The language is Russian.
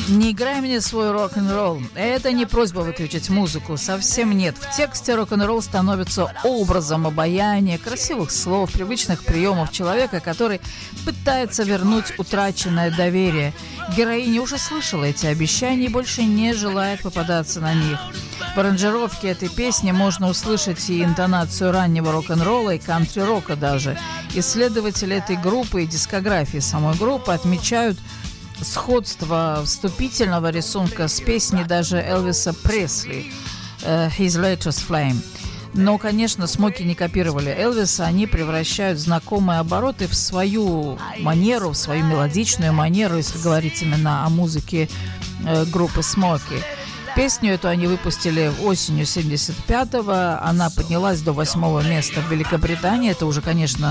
Не играй мне свой рок-н-ролл. Это не просьба выключить музыку, совсем нет. В тексте рок-н-ролл становится образом обаяния, красивых слов, привычных приемов человека, который пытается вернуть утраченное доверие. Героиня уже слышала эти обещания и больше не желает попадаться на них. В аранжировке этой песни можно услышать и интонацию раннего рок-н-ролла, и кантри-рока даже. Исследователи этой группы и дискографии самой группы отмечают сходство вступительного рисунка с песней даже Элвиса Пресли «His Latest Flame». Но, конечно, Смоки не копировали Элвиса, они превращают знакомые обороты в свою манеру, в свою мелодичную манеру, если говорить именно о музыке группы Смоки. Песню эту они выпустили осенью 75-го, она поднялась до 8-го места в Великобритании, это уже, конечно,